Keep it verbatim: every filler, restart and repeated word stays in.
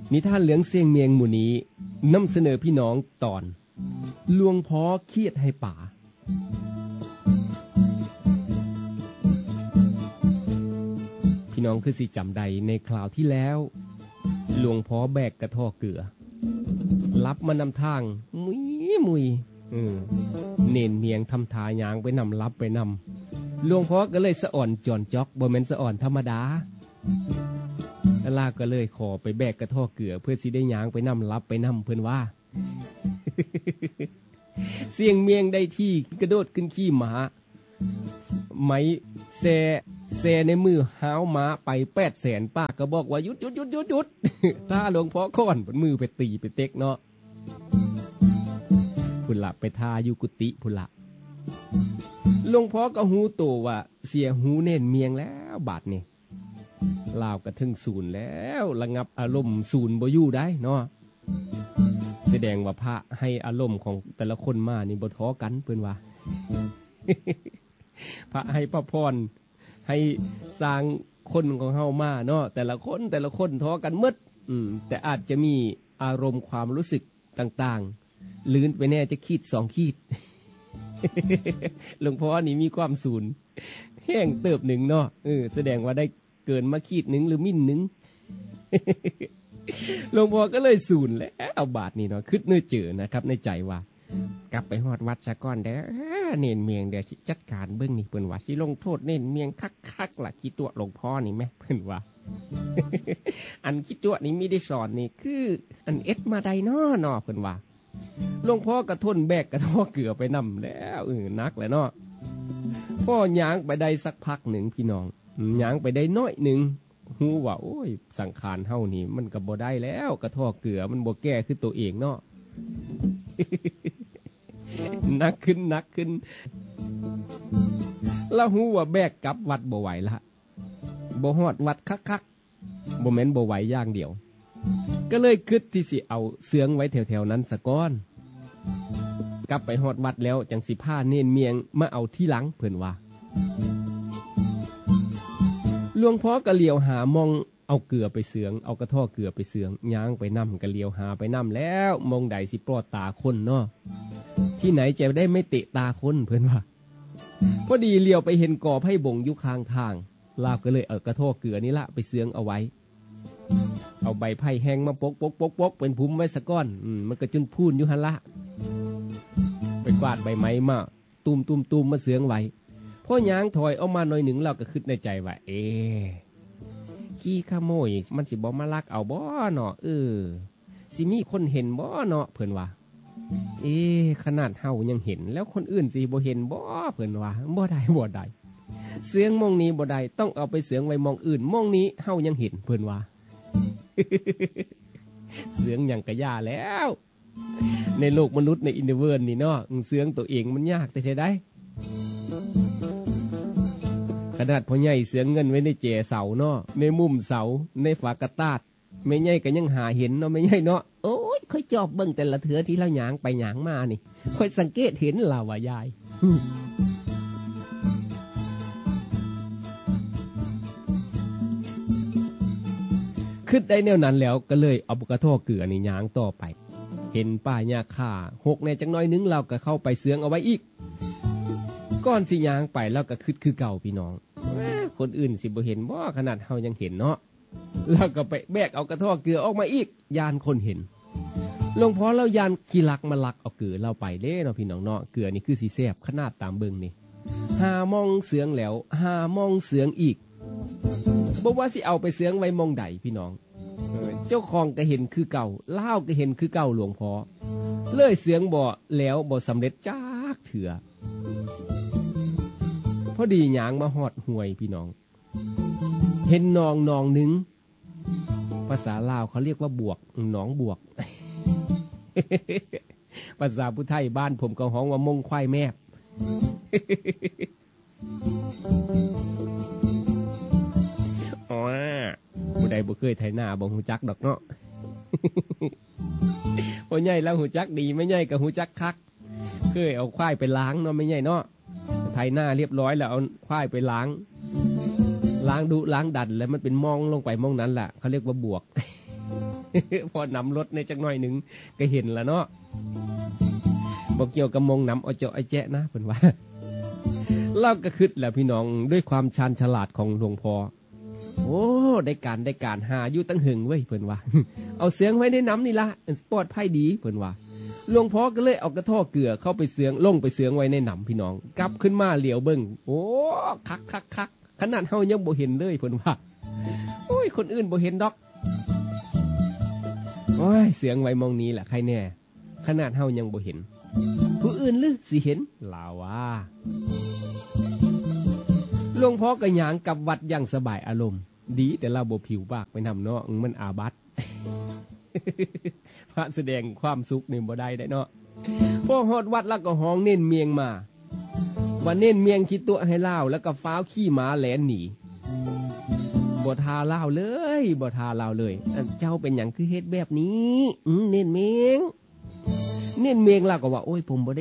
นิทานเรื่องเสียงเมียงหมู่นี้นำเสนอพี่น้องตอนหลวงพ่อเครียดให้ป่าพี่น้องคือสิจำใดในคราวที่แล้วหลวงพ่อแบกกระท่อเกลือรับมานำทางมุยมุยเออเน่นเมียงทำทายางไปนำรับไปนำหลวงพ่อก็เลยสะอ่อนจอนจอกบ่แม่นสะอ่อนธรรมดาลาก็เลยขอไปแบกกระท่อเกลือเพื่อสิได้ยางไปนำรับไปนำเพิ่นว่า เสียงเมียงได้ที่กระโดดขึ้นขี้หมาไหมแซแซในมือหาวหมาไปแปดแสนป้าก็บอกว่าหยุดหยุดหยุดหยุดหยุด ถ้าหลวงพ่อค้อนบนมือไปตีไปเต็กเนาะพุ่นละไปทาอยู่กุฏิพุ่นละหลวงพ่อก็หูโตว่าเสียหูเน่นเมียงแล้วบาดนี่ลาวกระทึงศูนย์แล้วระงับอารมณ์ศูนย์บ่อยู่ได้เนาะแสดงว่าพระให้อารมณ์ของแต่ละคนมานี่บ่ท้อกันเพิ่นว่า พระให้พระพรให้สร้างคนของเฮามาเนาะแต่ละคนแต่ละคนท้อกันหมดอืมแต่อาจจะมีอารมณ์ความรู้สึกต่างๆลื่นไปแน่จะขีดสองขีด หลวงพ่อนี่มีความศูนย์แห้งเติบหนึ่งเนาะเออแสดงว่าได้เกินมาขีดหนึ่งหรือมิ่นหนึ่ง หลวงพ่อก็เลยศูนย์แล้วบาทนี่เนาะคิดเนื้อเจอนะครับในใจว่ากลับไปฮอดวัดซะก่อนเด้อเน่นเมียงเดี๋ยวจัดการเบิ่งนี่เพิ่นว่าสิลงโทษเน่นเมียงคักๆล่ะขี้ตัวหลวงพ่อนี่แม่เพิ่นว่า อันขี้ตัวนี่มีได้สอนนี่คืออันเอ็ดมาใดน้อเนาะเพิ่นว่าหลวงพ่อก็ทนแบกกระท่อเกลือไปนำแล้วเออนักแล้วเนาะพ่อย่างไปได้สักพักหนึ่งพี่น้องย่างไปได้น้อยหนึ่งฮู้ว่าโอ้ยสังขารเฮานี่มันก็บ่ได้แล้วกระท่อเกลือมันบ่แก้คือตัวเองเนาะ นักขึ้นนักขึ้นแล้วฮู้ว่าแบกกลับวัดบ่ไหวละบ่ฮอดวัดคักๆบ่แม่นบ่ไหวอย่างเดียวก็เลยคิดที่สิเอาเสืองไว้แถวๆนั้นซะก่อนกลับไปฮอดวัดแล้วจังสิพาเน้นเมียงมาเอาที่หลังเพิ่นว่าหลวงพ่อก็เลี้ยวหามองเอาเกลือไปเสืองเอากระท่อเกลือไปเสืองย่างไปนำก็เลี้ยวหาไปนำแล้วมองใดสิปลอดตาคนเนาะที่ไหนจะได้ไม่เตะตาคนเพิ่นว่าพอดีเลี้ยวไปเห็นกอไผ่บงอยู่ข้างทางลาบก็เลยเอากระท่อเกลือนี่ละไปเสืองเอาไว้เอาใบไผ่แห้งมาปกปกปกปกเป็นพุ่มไว้สักก้อนอืมมันก็จนพูนอยู่หั่นละไปกวาดใบไม้มาตุ่มตุ่มตุ่มมาเสืองไว้พ่อยางถอยออกมาหน่อยหนึ่งเราก็คิดในใจว่าเอ๊ะขี้ขโมยมันสิบ่มาลักเอาบ่เนาะเออสิมีคนเห็นบ่เนาะเพิ่นว่าเอ๊ะขนาดเฮายังเห็นแล้วคนอื่นสิบ่เห็นบ่เพิ่นว่าบ่ได้บ่ได้เสียงมองนี้บ่ได้ต้องเอาไปเสียงไว้มองอื่นมองนี้เฮายังเห็นเพิ่นว่า เสียงหยังกะย่าแล้วในโลกมนุษย์ในอินเดเวิร์นนี่เนาะเสียงตัวเองมันยากแต่ใช่ได้ขนาดพ่อใหญ่เสือเงินไว้ในเจเสาเนาะในมุมเสาในฝากระตาดแม่ใหญ่ก็ยังหาเห็นเนาะแม่ใหญ่เนาะโอ้ยค่อยจอบเบิ่งแต่ละเถือที่เราหยางไปหยางมานี่ค่อยสังเกตเห็นล่ะว่ายาย ขึ้นได้แนวนั้นแล้วก็เลยเอากระท่อเกลือนี่หยางต่อไปเห็นป้ายาค่าหกในจังน้อยนึงเราก็เข้าไปเสืองเอาไว้อีกก้อนสิยางไปแล้วก็คึดคือเก่าพี่น้องคนอื่นสิบ่เห็นบ่ขนาดเฮายังเห็นเนาะแล้วก็ไปแบกเอากระท่อเกลือออกมาอีกยานคนเห็นหลวงพ่อเรายานขี้ลักมาลักเอาเกลือเราไปเด้เนาะพี่น้องเนาะเกลือนี่คือสิแซ่บขนาดตามเบิ่งนี่หามองเสืองแล้วหามองเสืองอีกบ่ว่าสิเอาไปเสืองไว้มองใดพี่น้องเจ้าของก็เห็นคือเก่าล่าวก็เห็นคือเก่าหลวงพ่อเลยเสืองบ่แล้วบ่สำเร็จจักเถื่อพอดีหยางมาฮอดห้วยพี่น้องเห็นหนองหนองหนึ่งภาษาลาวเขาเรียกว่าบวกหนองบวก ภาษาผู้ไทยบ้านผมก็ฮ้องว่ามงควายแมบ อ๋อผู้ใดบ่เคยไถนาบ่ฮู้จักดอกเนาะ พ่อใหญ่แล้วฮู้จักดีไม่ใหญ่ก็ฮู้จักคักเคยเอาควายไปล้างเนาะไม่ใหญ่เนาะไถนาเรียบร้อยแล้วเอาควายไปล้างล้างดุล้างดันแล้วมันเป็นมองลงไปมองนั้นแหละเขาเรียกว่าบวกพอนำรถในจักหน่อยหนึ่งก็เห็นแล้วเนาะบ่เกี่ยวกับมงนำเอาเจาะไอ้แจ๊ะนะเพิ่นว่าเล่าก็คิดแหละพี่น้องด้วยความชาญฉลาดของหลวงพ่อโอ้ได้การได้การหาอยู่ตั้งหึงเว้ยเพิ่นว่า เอาเสียงไว้ในน้ำนี่ละปลอดภัยดีเพิ่นว่าหลวงพ่อก็เลยเอากระท่อเกลือเข้าไปเสียงลงไปเสียงไว้ในน้ำพี่น้องกลับขึ้นมาเหลียวเบิ่งโอ้คักคักคักขนาดเฮายังบ่เห็นเลยเพิ่นว่าโอ้ยคนอื่นบ่เห็นดอกโอ้ยเสียงไว้มองนี้แหละใครแน่ขนาดเฮายังบ่เห็นผู้อื่นลึสิเห็นลาว่าหลวงพ่อก็ย่างกลับวัดอย่างสบายอารมณ์ดีแต่เราบ่ผิวปากไปนำเนาะมันอาบัติ พระแสดงความสุขนี่บ่ได้ได้เนาะพอฮอดวัดแล้วก็ห้องเน้นเมียงมาว่าเน้นเมียงคิดตัวให้เล่าแล้วก็ฟ้าวขี้หมาแหลนหนีบ่ทาเล่าเลยบ่ทาเล่าเลยเจ้าเป็นหยังคือเฮ็ดแบบนี้อืมเน้นเมียงเน้นเมียงล่ะก็ว่าโอ้ยผมบ่ได้